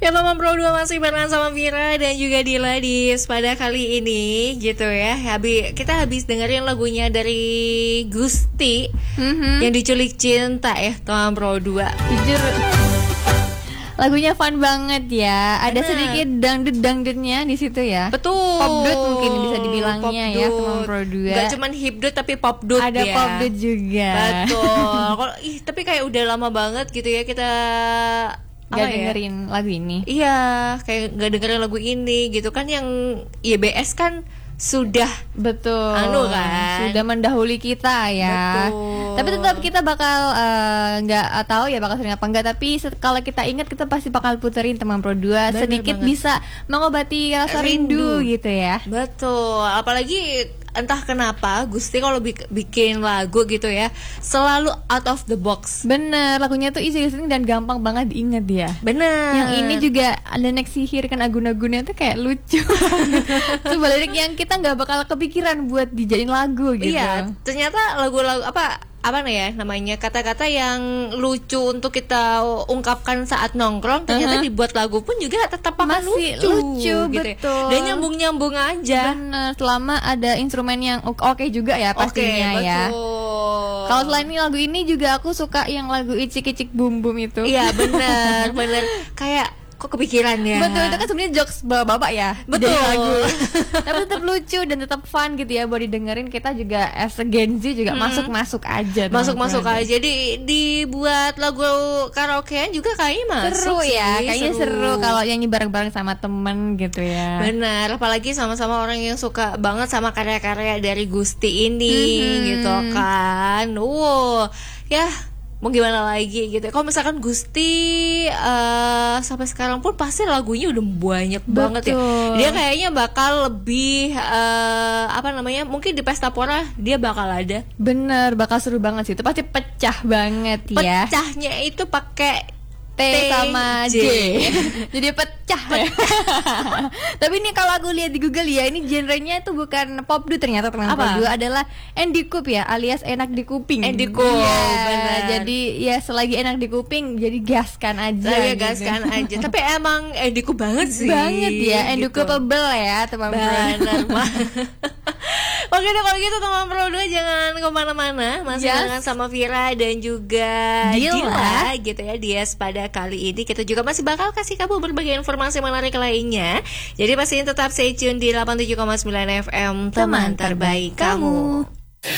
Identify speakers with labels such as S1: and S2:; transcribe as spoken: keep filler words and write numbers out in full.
S1: Ya teman Pro dua masih bareng sama Vira dan juga Dila di pada kali ini gitu ya. Habis kita habis dengerin lagunya dari Gusti mm-hmm. yang diculik cinta ya teman Pro dua.
S2: Jujur lagunya fun banget ya. Ada
S1: Bener.
S2: sedikit dangdut-dangdutnya di situ ya.
S1: Betul.
S2: Popdut mungkin bisa dibilangnya
S1: Popdut.
S2: ya teman Pro dua.
S1: Gak cuman hipdut tapi popdut
S2: ada
S1: ya.
S2: Ada popdut juga.
S1: Betul. Kalau ih tapi kayak udah lama banget gitu ya kita
S2: gak dengerin
S1: ya?
S2: lagu ini.
S1: Iya, kayak gak dengerin lagu ini gitu kan. Yang Y B S kan sudah
S2: betul
S1: anu kan
S2: sudah mendahului kita ya.
S1: Betul.
S2: Tapi tetap kita bakal nggak uh, tahu ya bakal sering apa enggak. Tapi kalau kita ingat kita pasti bakal puterin teman Pro dua. Bener sedikit banget. Bisa mengobati rasa rindu. rindu gitu ya.
S1: Betul. Apalagi entah kenapa Gusti kalau bik- bikin lagu gitu ya selalu out of the box.
S2: Bener, lagunya tuh easy listening dan gampang banget diingat dia.
S1: Bener.
S2: Yang ini juga ada Nek Sihir kan agun-agunnya tuh kayak lucu. Itu balik yang kita nggak bakal kepikiran buat dijadiin lagu gitu.
S1: Iya, ternyata lagu-lagu apa apa nih ya namanya kata-kata yang lucu untuk kita ungkapkan saat nongkrong ternyata uh-huh. dibuat lagu pun juga tetap akan
S2: masih
S1: lucu,
S2: lucu
S1: gitu
S2: betul.
S1: Ya. Dan nyambung-nyambung aja.
S2: Bener, selama ada instrumen yang oke okay juga ya pastinya
S1: okay,
S2: ya.
S1: Betul.
S2: Kalau selain ini lagu ini juga aku suka yang lagu Icik-Icik Bum Bum itu.
S1: Iya bener bener kayak kok kepikiran ya.
S2: Betul, itu kan sebenarnya jokes bapak-bapak ya.
S1: Betul.
S2: Lagu. Tapi tetap lucu dan tetap fun gitu ya buat didengerin. Kita juga as a Gen Z juga hmm. masuk-masuk aja.
S1: Masuk-masuk aja. Jadi dibuat lagu karaokean juga kayaknya masuk
S2: seru
S1: sih.
S2: ya. Kayaknya seru, seru kalau nyanyi bareng-bareng sama temen gitu ya.
S1: Benar, apalagi sama-sama orang yang suka banget sama karya-karya dari Gusti ini hmm. gitu kan. Wow. Ya mau gimana lagi gitu. Kalau misalkan Gusti uh, sampai sekarang pun pasti lagunya udah banyak Betul. banget ya. Dia kayaknya bakal lebih uh, apa namanya? Mungkin di Pesta Pora dia bakal ada.
S2: Bener, bakal seru banget sih. Itu pasti pecah banget ya.
S1: Pecahnya itu pakai
S2: T, T sama J, J. Jadi pecah ya. Tapi ini kalau aku lihat di Google ya, ini genrenya itu bukan popdut ternyata teman Pro dua adalah endikup ya, alias enak di kuping.
S1: Endikup,
S2: ya,
S1: benar.
S2: Jadi ya selagi enak di kuping, jadi gaskan aja.
S1: Saya gitu. gaskan aja. Tapi emang endikup banget sih.
S2: Banget ya, endukupable gitu. Ya teman Pro dua.
S1: Oke deh kalau gitu teman Pro dua jangan kemana-mana, masih yes. dengan sama Vira dan juga Dila, Dila gitu ya. Dia pada kali ini kita juga masih bakal kasih kamu berbagai informasi menarik lainnya. Jadi pastiin tetap stay tune di delapan puluh tujuh koma sembilan F M teman terbaik kamu.